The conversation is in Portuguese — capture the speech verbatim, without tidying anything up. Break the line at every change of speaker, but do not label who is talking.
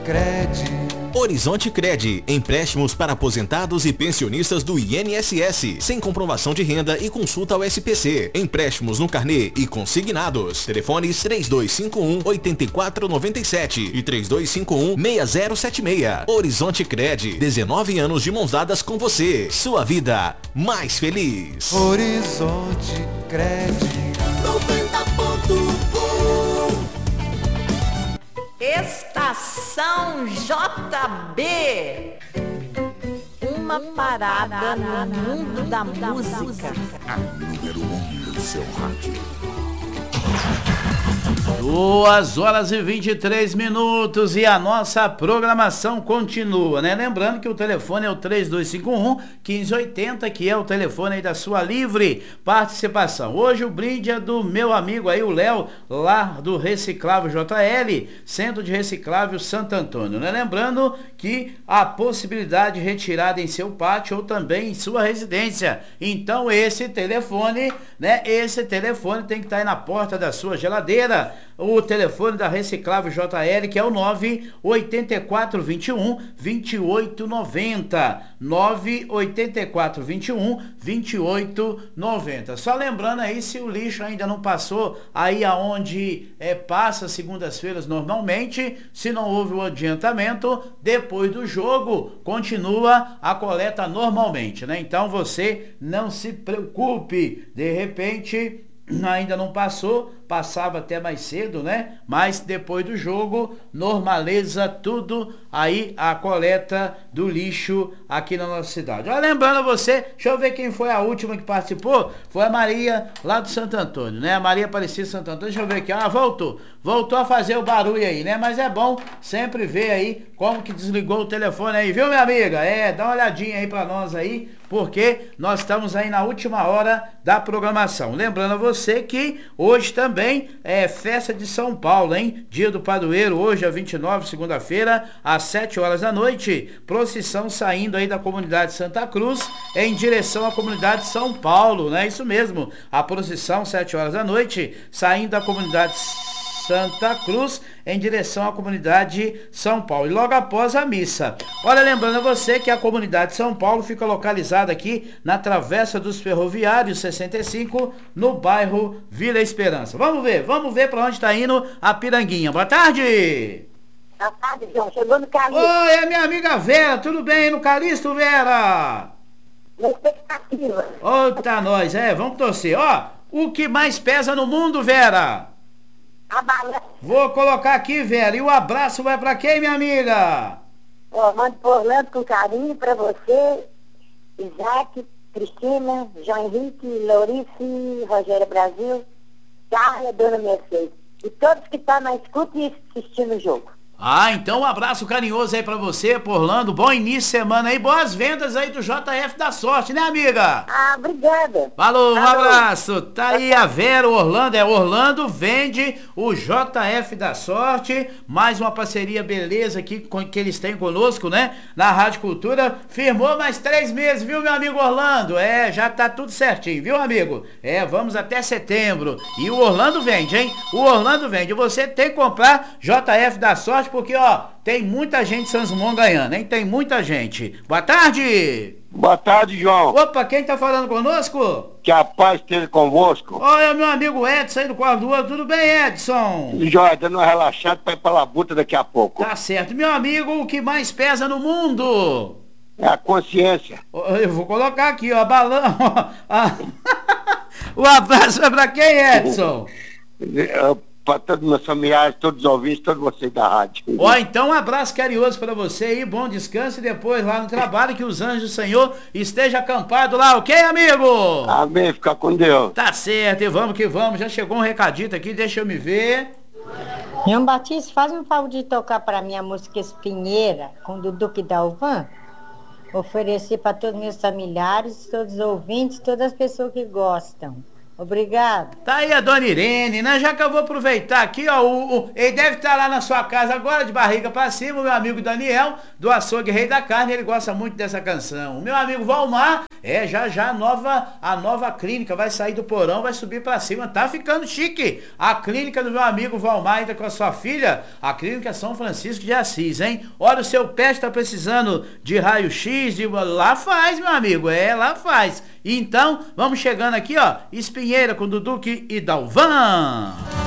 Cred.
Horizonte Cred, empréstimos para aposentados e pensionistas do I N S S, sem comprovação de renda e consulta ao S P C. Empréstimos no carnê e consignados. Telefones três dois cinco um, oito quatro nove sete e três dois cinco um, seis zero sete seis. Horizonte Cred, dezenove anos de mãos dadas com você. Sua vida mais feliz.
Horizonte Cred.
noventa ponto um.
Estação J B. Uma parada no mundo da música.
A número um do seu rádio.
duas horas e vinte e três minutos e a nossa programação continua, né? Lembrando que o telefone é o três dois cinco um, um cinco oito zero, que é o telefone aí da sua livre participação. Hoje o brinde é do meu amigo aí, o Léo, lá do Reciclável J L, Centro de Reciclável Santo Antônio, né? Lembrando que a possibilidade de retirada em seu pátio ou também em sua residência. Então esse telefone, né? Esse telefone tem que estar aí na porta da sua geladeira. O telefone da Reciclável J L, que é o nove oito quatro dois um, dois oito nove zero. nove oito quatro dois um, dois oito nove zero. Só lembrando aí, se o lixo ainda não passou aí aonde é, passa segundas-feiras normalmente, se não houve o adiantamento, depois do jogo continua a coleta normalmente, né? Então você não se preocupe, de repente ainda não passou, passava até mais cedo, né? Mas depois do jogo normaliza tudo aí a coleta do lixo aqui na nossa cidade. Olha, lembrando a você, deixa eu ver quem foi a última que participou, foi a Maria lá do Santo Antônio, né? A Maria Aparecida Santo Antônio, deixa eu ver aqui, ah, voltou, voltou a fazer o barulho aí, né? Mas é bom sempre ver aí como que desligou o telefone aí, viu, minha amiga? É, dá uma olhadinha aí pra nós aí, porque nós estamos aí na última hora da programação. Lembrando a você que hoje também é festa de São Paulo, hein? Dia do Padroeiro, hoje é vinte e nove, segunda-feira, às sete horas da noite. Procissão saindo aí da comunidade Santa Cruz em direção à comunidade São Paulo, né? Isso mesmo. A procissão, sete horas da noite, saindo da comunidade Santa Cruz em direção à comunidade São Paulo, e logo após a missa. Olha, lembrando a você que a comunidade São Paulo fica localizada aqui na Travessa dos Ferroviários sessenta e cinco, no bairro Vila Esperança. Vamos ver, vamos ver para onde está indo a Piranguinha. Boa tarde!
Boa tarde, João. Chegou no Calixto.
Oi, é minha amiga Vera, tudo bem aí no Calixto, Vera?
Na expectativa.
Outra nós, é, vamos torcer. Ó, o que mais pesa no mundo, Vera?
A balança.
Vou colocar aqui, Vera. E o abraço vai pra quem, minha amiga?
Ó, mando por Orlando com carinho pra você, Isaac, Cristina, João Henrique, Lourice, Rogério Brasil, Carla, Dona Mercedes. E todos que estão na escuta e assistindo o jogo.
Ah, então um abraço carinhoso aí pra você, Orlando. Bom início de semana aí. Boas vendas aí do J F da Sorte, né, amiga?
Ah, obrigada.
Falou, um
Falou.
abraço. Tá aí a Vera, o Orlando. É, Orlando vende o J F da Sorte. Mais uma parceria beleza aqui com, que eles têm conosco, né? Na Rádio Cultura. Firmou mais três meses, viu, meu amigo Orlando? É, já tá tudo certinho, viu, amigo? É, vamos até setembro. E o Orlando vende, hein? O Orlando vende. Você tem que comprar J F da Sorte, porque, ó, tem muita gente de Sanzumon ganhando, hein? Tem muita gente. Boa tarde!
Boa tarde, João.
Opa, quem tá falando conosco?
Que a paz esteja convosco.
Olha, meu amigo Edson aí do Quadro do Ouro. Tudo bem, Edson?
Joia, dando uma relaxada pra ir pra Labuta daqui a pouco.
Tá certo. Meu amigo, o que mais pesa no mundo?
É a consciência.
Eu vou colocar aqui, ó, balão. O abraço é pra quem, Edson?
Para todos os meus familiares, todos os ouvintes, todos vocês da rádio.
Ó, então um abraço carinhoso para você aí, bom descanso e depois lá no trabalho, que os anjos do Senhor estejam acampados lá, ok, amigo?
Amém, fica com Deus.
Tá certo, e vamos que vamos, já chegou um recadito aqui, deixa eu me ver.
João Batista, faz um favor de tocar para mim a música Espinheira, com o Duque Dalvan. Oferecer para todos os meus familiares, todos os ouvintes, todas as pessoas que gostam. Obrigado.
Tá aí a dona Irene, né? Já que eu vou aproveitar aqui, ó, o, o, ele deve estar lá na sua casa agora, de barriga pra cima, o meu amigo Daniel, do Açougue Rei da Carne, ele gosta muito dessa canção. O meu amigo Valmar, é, já já a nova, a nova clínica vai sair do porão, vai subir pra cima, tá ficando chique. A clínica do meu amigo Valmar, ainda com a sua filha, a clínica São Francisco de Assis, hein? Olha, o seu pé está precisando de raio-x, de... lá faz, meu amigo, é, lá faz. Então, vamos chegando aqui, ó, Espinheira com Duduque e Dalvan.